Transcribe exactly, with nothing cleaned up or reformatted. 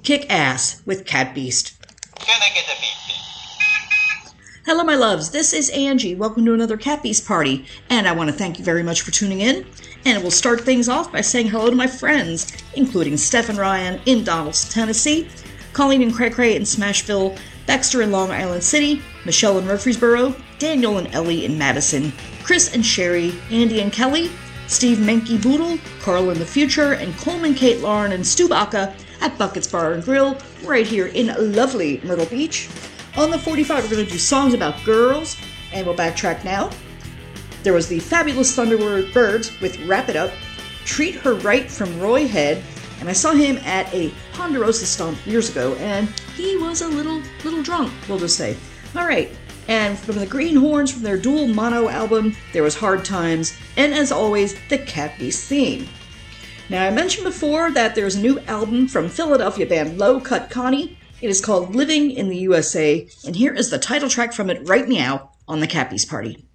Kick Ass with Cat Beast. Can I get a beat, please? Hello, my loves. This is Angie. Welcome to another Cat Beast party. And I want to thank you very much for tuning in. And we'll start things off by saying hello to my friends, including Steph and Ryan in Donaldson, Tennessee, Colleen and Cray Cray in Smashville, Baxter in Long Island City, Michelle in Murfreesboro, Daniel and Ellie in Madison, Chris and Sherry, Andy and Kelly, Steve Menke Boodle, Carl in the Future, and Coleman, Kate, Lauren, and Stu Baca at Buckets Bar and Grill, right here in lovely Myrtle Beach. On the forty-five, we're going to do songs about girls, and we'll backtrack now. There was the fabulous Thunderbirds with Wrap It Up, Treat Her Right from Roy Head, and I saw him at a Ponderosa Stomp years ago, and he was a little, little drunk, we'll just say. All right, and from the Greenhorns, from their dual mono album, there was Hard Times, and as always, the Cat Beast theme. Now, I mentioned before that there's a new album from Philadelphia band Low Cut Connie. It is called Living in the U S A, and here is the title track from it right now on the Cat Beast Party.